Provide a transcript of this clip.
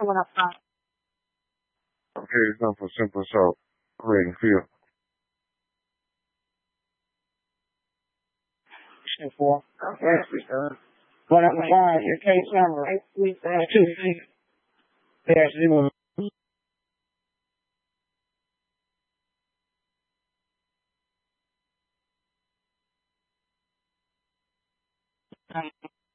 Okay, it's done for simple assault. Ready, feel. 4. Okay. But I'm lying. Your case number 832-01.